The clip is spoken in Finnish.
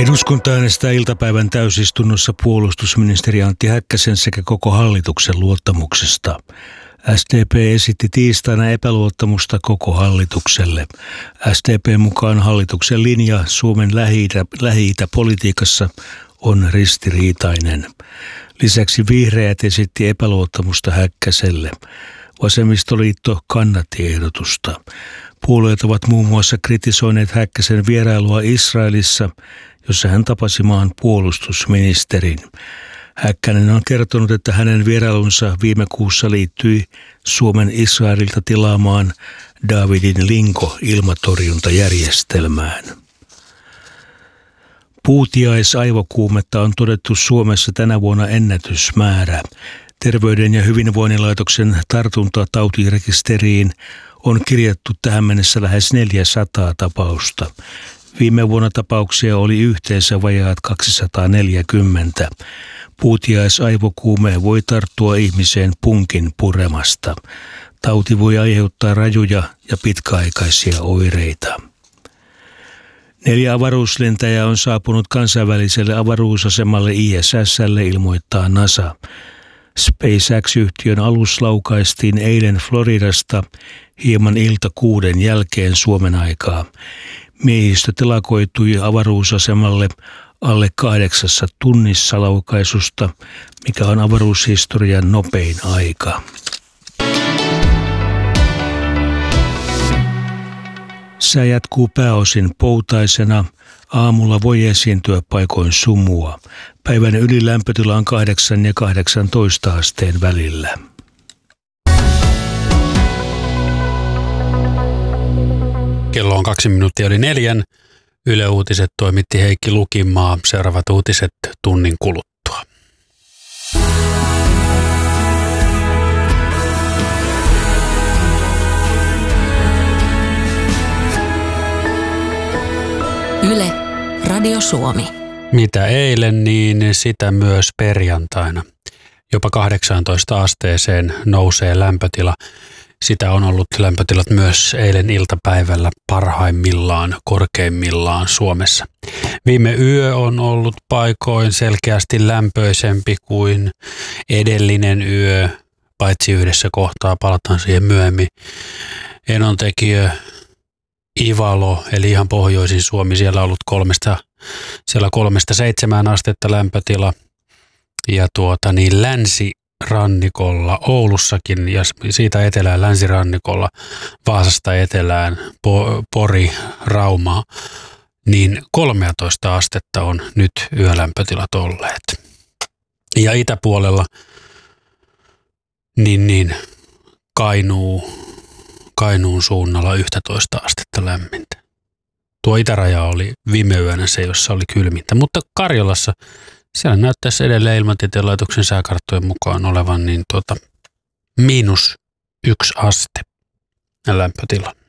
Eduskunta äänestää iltapäivän täysistunnossa puolustusministeri Antti Häkkäsen sekä koko hallituksen luottamuksesta. SDP esitti tiistaina epäluottamusta koko hallitukselle. SDP:n mukaan hallituksen linja Suomen Lähi-itä-politiikassa on ristiriitainen. Lisäksi vihreät esitti epäluottamusta Häkkäselle. Vasemmistoliitto kannatti ehdotusta. Puolueet ovat muun muassa kritisoineet Häkkäsen vierailua Israelissa, jossa hän tapasi maan puolustusministerin. Häkkänen on kertonut, että hänen vierailunsa viime kuussa liittyi Suomen Israelilta tilaamaan Davidin Linko-ilmatorjuntajärjestelmään. Puutiaisaivokuumetta on todettu Suomessa tänä vuonna ennätysmäärä. Terveyden ja hyvinvoinnin laitoksen tartuntatautirekisteriin on kirjattu tähän mennessä lähes 400 tapausta. Viime vuonna tapauksia oli yhteensä vajaat 240. Puutiaisaivokuume voi tarttua ihmiseen punkin puremasta. Tauti voi aiheuttaa rajuja ja pitkäaikaisia oireita. 4 avaruuslentäjää on saapunut kansainväliselle avaruusasemalle ISS:lle, ilmoittaa NASA. SpaceX-yhtiön alus laukaistiin eilen Floridasta hieman ilta 6 jälkeen Suomen aikaa. Miehistö telakoitui avaruusasemalle alle 8 tunnissa laukaisusta, mikä on avaruushistorian nopein aika. Sää jatkuu pääosin poutaisena. Aamulla voi esiintyä paikoin sumua. Päivän ylilämpötila on 8 ja 18 asteen välillä. Kello on 2 minuuttia yli 4. Yle Uutiset toimitti Heikki Lukimaa. Seuraavat uutiset tunnin kuluttua. Yle, Radio Suomi. Mitä eilen, niin sitä myös perjantaina. Jopa 18 asteeseen nousee lämpötila. Sitä on ollut lämpötilat myös eilen iltapäivällä parhaimmillaan, korkeimmillaan Suomessa. Viime yö on ollut paikoin selkeästi lämpöisempi kuin edellinen yö, paitsi yhdessä kohtaa, palataan siihen myöhemmin. Enontekiö, Ivalo, eli ihan pohjoisin Suomi, siellä on ollut 3-7 astetta lämpötila. Ja länsirannikolla, Oulussakin ja siitä etelään länsirannikolla, Vaasasta etelään, Pori, Rauma, niin 13 astetta on nyt yölämpötilat olleet. Ja itäpuolella niin Kainuun suunnalla 11 astetta lämmintä. Tuo itäraja oli viime yönä se, jossa oli kylmintä, mutta Karjalassa siellä näyttäisi edelleen Ilmatieteen laitoksen sääkarttojen mukaan olevan -1 aste lämpötila.